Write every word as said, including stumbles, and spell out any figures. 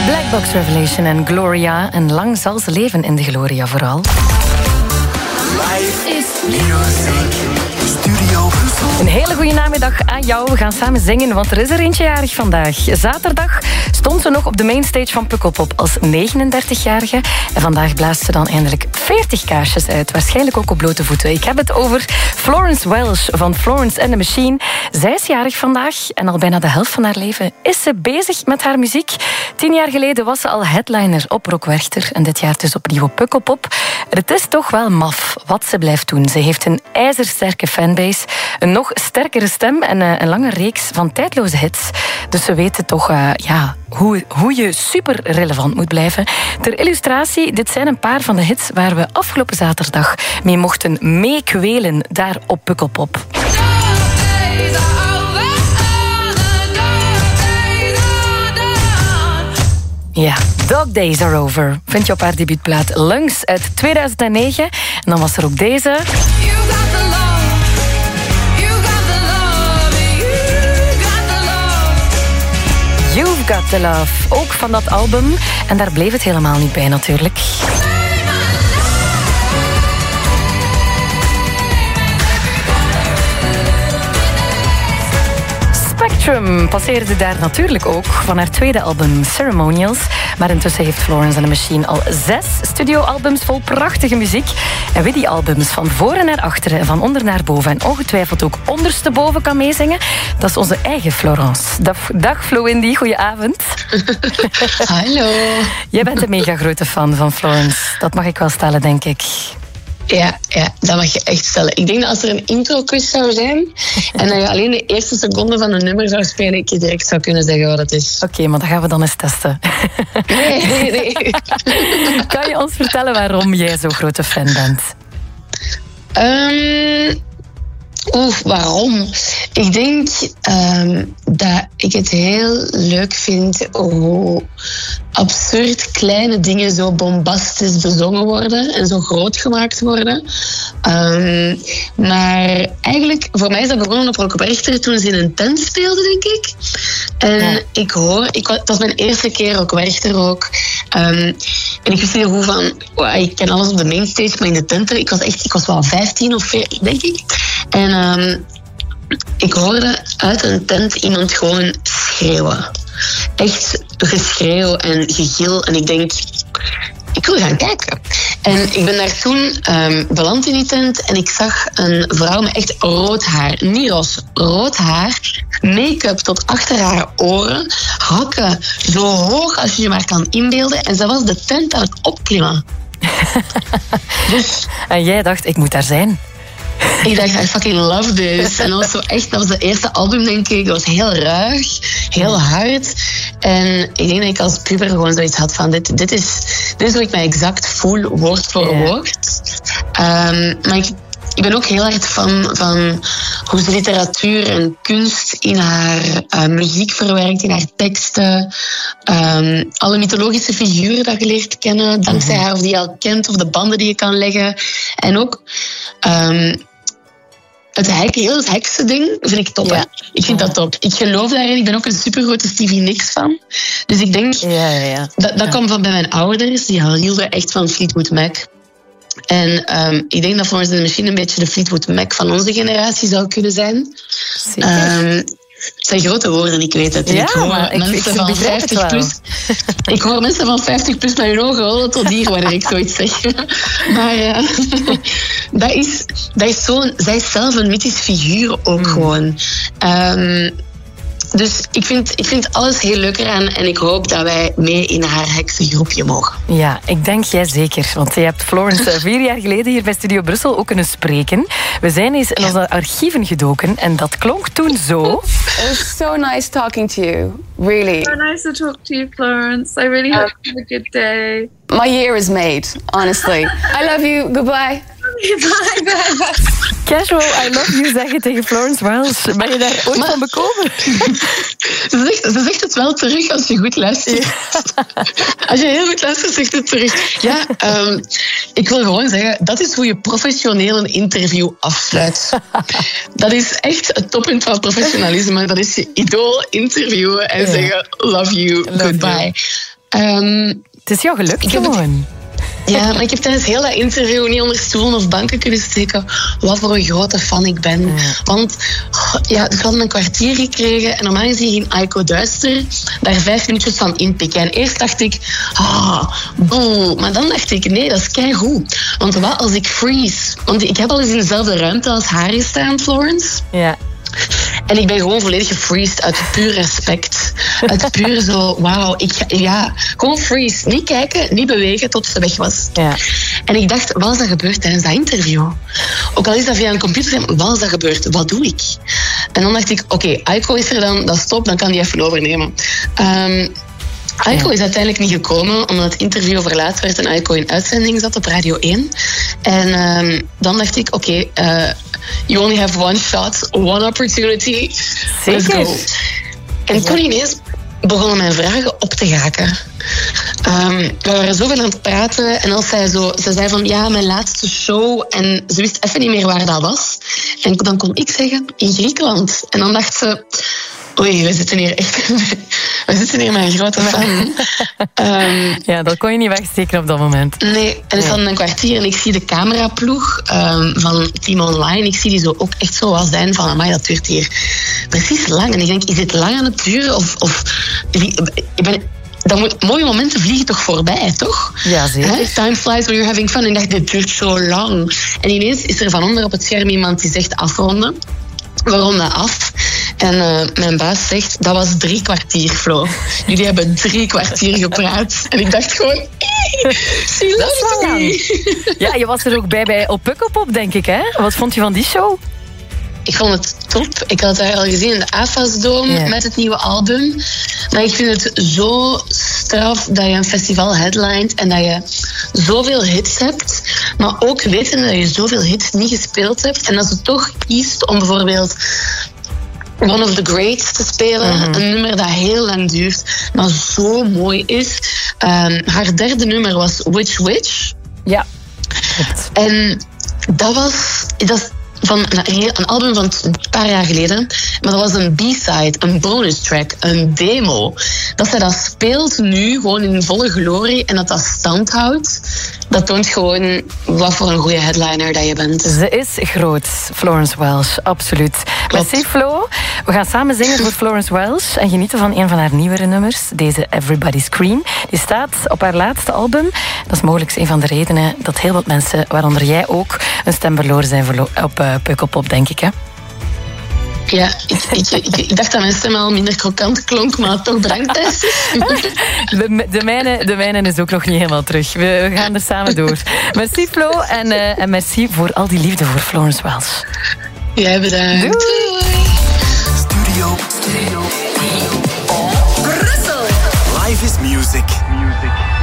Black Box Revelation en Gloria. En lang zal ze leven in de Gloria vooral. Life is music. Studio Brussel. Een hele goede namiddag aan jou. We gaan samen zingen, want er is er eentje jarig vandaag. Zaterdag stond ze nog op de mainstage van Pukkelpop als negenendertigjarige. En vandaag blaast ze dan eindelijk veertig kaarsjes uit. Waarschijnlijk ook op blote voeten. Ik heb het over Florence Welch van Florence and the Machine. Zij is jarig vandaag en al bijna de helft van haar leven is ze bezig met haar muziek. Tien jaar geleden was ze al headliner op Rock Werchter en dit jaar dus opnieuw op Pukkelpop. Het is toch wel maf wat ze blijft doen. Ze heeft een ijzersterke fanbase, een nog sterkere stem en een lange reeks van tijdloze hits. Dus we weten toch uh, ja, hoe, hoe je super relevant moet blijven. Ter illustratie, dit zijn een paar van de hits waar we afgelopen zaterdag mee mochten meekwelen daar op Pukkelpop. Ja, Dog Days Are Over vind je op haar debuutplaat Lungs uit tweeduizend negen. En dan was er ook deze. You've Got The Love, ook van dat album. En daar bleef het helemaal niet bij natuurlijk. Spectrum passeerde daar natuurlijk ook van haar tweede album Ceremonials. Maar intussen heeft Florence and the Machine al zes studioalbums vol prachtige muziek. En wie die albums van voren naar achteren en van onder naar boven en ongetwijfeld ook ondersteboven kan meezingen, dat is onze eigen Florence. Dag, dag Flo-Indy, goedenavond. Hallo. Jij bent een mega grote fan van Florence. Dat mag ik wel stellen, denk ik. Ja, ja, dat mag je echt stellen. Ik denk dat als er een intro-quiz zou zijn en dat je alleen de eerste seconde van een nummer zou spelen, ik je direct zou kunnen zeggen wat het is. Oké, okay, maar dat gaan we dan eens testen. Nee, nee, nee. Kan je ons vertellen waarom jij zo'n grote fan bent? Um, Oeh, waarom? Ik denk um, dat ik het heel leuk vind hoe absurd kleine dingen zo bombastisch bezongen worden en zo groot gemaakt worden. Um, maar eigenlijk, voor mij is dat begonnen op Rock Werchter toen ze in een tent speelden, denk ik. En ja. ik hoor, ik, dat was mijn eerste keer Rock Werchter ook. Um, en ik wist niet hoe van, wow, ik ken alles op de mainstage, maar in de tent, ik was echt, ik was wel vijftien of veertien, denk ik. En um, ik hoorde uit een tent iemand gewoon schreeuwen. Echt geschreeuw en gegil. En ik denk, ik wil gaan kijken. En ik ben daar toen um, beland in die tent en ik zag een vrouw met echt rood haar. Niet roze, rood haar. Make-up tot achter haar oren. Hakken zo hoog als je je maar kan inbeelden. En ze was de tent aan het opklimmen. Dus, en jij dacht, ik moet daar zijn. Ik dacht, I fucking love this. En dat was zo echt, dat was het eerste album, denk ik. Dat was heel ruig, heel hard. En ik denk dat ik als puber gewoon zoiets had van, dit, dit, is, dit is hoe ik mij exact voel, woord voor yeah. woord. Um, maar ik, ik ben ook heel erg fan van hoe ze literatuur en kunst in haar uh, muziek verwerkt, in haar teksten. Um, alle mythologische figuren dat je leert kennen, dankzij mm-hmm. haar, of die je al kent, of de banden die je kan leggen. En ook Um, het hek, heel het heksen ding vind ik top. Ja. Ik vind dat top. Ik geloof daarin. Ik ben ook een supergrote Stevie Nicks fan. Dus ik denk, ja, ja, ja. dat, dat ja. komt van bij mijn ouders. Die hielden echt van Fleetwood Mac. En um, ik denk dat Florence and the Machine een beetje de Fleetwood Mac van onze generatie zou kunnen zijn. Um, het zijn grote woorden, ik weet het. Ja, ik hoor mensen ik, ik van vijftig plus. Ik hoor mensen van vijftig plus met hun ogen rollen tot hier wanneer ik zoiets zeg. Maar uh, dat is, dat is zo'n, zij is zelf een mythisch figuur ook mm. gewoon. Um, Dus ik vind, ik vind alles heel leuk eraan en ik hoop dat wij mee in haar heksengroepje mogen. Ja, ik denk jij zeker. Want je hebt Florence vier jaar geleden hier bij Studio Brussel ook kunnen spreken. We zijn eens in onze archieven gedoken en dat klonk toen zo. It was so nice talking to you, really. So nice to talk to you, Florence. I really hope you have a good day. My year is made, honestly. I love you. Goodbye. Bye, bye, bye. Casual, I love you zeggen tegen Florence Welch. Ben je daar ooit maar, van bekomen? Ze zegt, ze zegt het wel terug als je goed luistert. Ja. Als je heel goed luistert, zegt het terug. Ja, um, ik wil gewoon zeggen, dat is hoe je professioneel een interview afsluit. Dat is echt het toppunt van professionalisme. Dat is je idool interviewen en ja. zeggen, love you, love goodbye. You. Um, het is jou gelukt ik heb het- gewoon. Ja, maar ik heb tijdens heel dat interview niet onder stoelen of banken kunnen steken wat voor een grote fan ik ben. Ja. Want ja, we hadden een kwartier gekregen en normaal gezien ging Aiko Duister daar vijf minuutjes van inpikken. En eerst dacht ik, ah, boe. Maar dan dacht ik, nee, dat is keigoed. Want wat als ik freeze? Want ik heb al eens in dezelfde ruimte als haar gestaan, Florence. Ja. En ik ben gewoon volledig gefreezed uit puur respect. Uit puur zo, wauw, ik ga, ja, gewoon freeze. Niet kijken, niet bewegen tot ze weg was. Ja. En ik dacht, wat is dat gebeurd tijdens dat interview? Ook al is dat via een computer, wat is dat gebeurd? Wat doe ik? En dan dacht ik, oké, okay, Aiko is er dan, dat is top, dan kan die even overnemen. Um, Aiko Ja. is uiteindelijk niet gekomen, omdat het interview verlaat werd en Aiko in uitzending zat op Radio één. En um, dan dacht ik, oké, okay, uh, you only have one shot, one opportunity. Let's Zeker. go. En toen ineens begonnen mijn vragen op te gaken. Um, we waren zoveel aan het praten en als zij zo, ze zei van ja, mijn laatste show en ze wist even niet meer waar dat was. En dan kon ik zeggen, in Griekenland. En dan dacht ze, oei, we zitten hier echt, we zitten hier met een grote fan. Um, ja, dat kon je niet wegsteken op dat moment. Nee, en het is dan een kwartier en ik zie de cameraploeg um, van Team Online. Ik zie die zo ook echt zo als zijn van, amai, dat duurt hier precies lang. En ik denk, is dit lang aan het duren? Of, of ik ben, dan moet, mooie momenten vliegen toch voorbij, toch? Ja, zeker. He? Time flies when you're having fun. En ik dacht, dit duurt zo lang. En ineens is er van onder op het scherm iemand die zegt afronden. We ronden af. En uh, mijn baas zegt, dat was drie kwartier, Flo. Jullie hebben drie kwartier gepraat. En ik dacht gewoon, she Dat is wel loves lang. me. Ja, je was er ook bij bij op Pukkelpop, denk ik, hè? Wat vond je van die show? Ik vond het top. Ik had haar al gezien in de A F A S-dome Ja. met het nieuwe album. Maar ik vind het zo straf dat je een festival headlined en dat je zoveel hits hebt. Maar ook weten dat je zoveel hits niet gespeeld hebt. En dat ze toch kiest om bijvoorbeeld One of the Greats te spelen. Mhm. Een nummer dat heel lang duurt, maar zo mooi is. Um, haar derde nummer was Which Witch. Ja. Klopt. En dat was... Dat is van een, een album van een paar jaar geleden. Maar dat was een B-side, een bonus track, een demo. Dat zij dat speelt nu gewoon in volle glorie en dat dat stand houdt, dat toont gewoon wat voor een goede headliner dat je bent. Ze is groot, Florence Welch, absoluut. Klopt. Merci Flo. We gaan samen zingen voor Florence Welch en genieten van een van haar nieuwere nummers, deze Everybody Scream. Die staat op haar laatste album. Dat is mogelijk een van de redenen dat heel wat mensen, waaronder jij ook, een stem verloren zijn verlo- op uh, Pukkelpop, denk ik, hè? Ja, ik, ik, ik, ik dacht dat mijn stem al minder krokant klonk, maar toch bedankt, Tess. De, de, mijne, de mijne is ook nog niet helemaal terug. We, we gaan er samen door. Merci Flo en, uh, en merci voor al die liefde voor Florence Welch. Jij bedankt. Doei. Doei. Studio. Studio. Brussel. Life is music. Music.